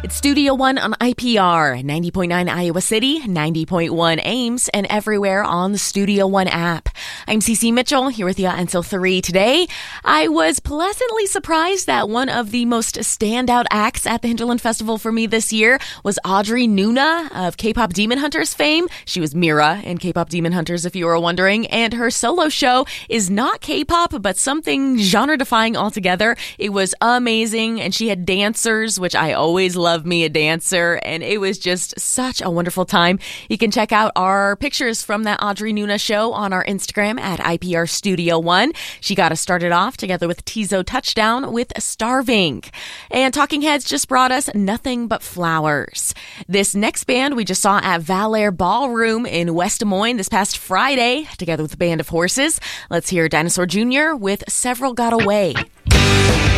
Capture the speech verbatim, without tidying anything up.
It's Studio One on I P R, ninety point nine Iowa City, ninety point one Ames, and everywhere on the Studio One app. I'm Cece Mitchell, here with you until three today. I was pleasantly surprised that one of the most standout acts at the Hinterland Festival for me this year was Audrey Nuna of K-pop Demon Hunters fame. She was Mira in K-pop Demon Hunters, if you were wondering, and her solo show is not K-pop, but something genre-defying altogether. It was amazing, and she had dancers, which I always love me a dancer, and it was just such a wonderful time. You can check out our pictures from that Audrey Nuna show on our Instagram at I P R Studio One. She got us started off together with Tizo Touchdown with Starving. And Talking Heads just brought us Nothing But Flowers. This next band we just saw at Valair Ballroom in West Des Moines this past Friday, together with a band of horses. Let's hear Dinosaur Junior with Several Got Away.